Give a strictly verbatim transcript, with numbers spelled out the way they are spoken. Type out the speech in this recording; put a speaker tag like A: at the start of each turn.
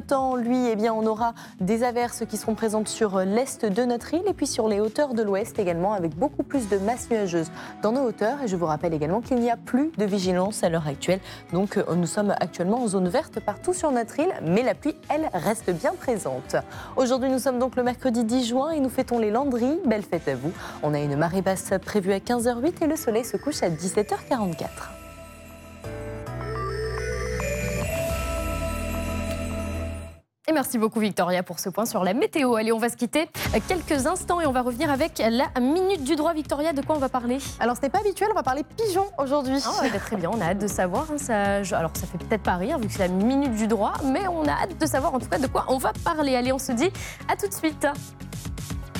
A: temps, lui, eh bien, on aura des averses qui seront présentes sur l'est de notre île et puis sur les hauteurs de l'ouest également, avec beaucoup plus de masse nuageuse dans nos hauteurs. Et je vous rappelle également qu'il n'y a plus de vigilance à l'heure actuelle. Donc, nous sommes actuellement en zone verte partout sur notre île, mais la pluie, elle, reste bien présente. Aujourd'hui, nous sommes donc le mercredi dix juin et nous fêtons les Landry. Belle fête à vous. On a une marée basse prévue à quinze heures huit et le soleil se couche à dix-sept heures quarante-quatre.
B: Et merci beaucoup Victoria pour ce point sur la météo. Allez, on va se quitter quelques instants et on va revenir avec la minute du droit. Victoria, de quoi on va parler?
A: Alors ce n'est pas habituel, on va parler pigeons aujourd'hui.
B: Oh, bah, très bien, on a hâte de savoir. Hein, ça, je, alors ça fait peut-être pas rire vu que c'est la minute du droit, mais on a hâte de savoir en tout cas de quoi on va parler. Allez, on se dit à tout de suite.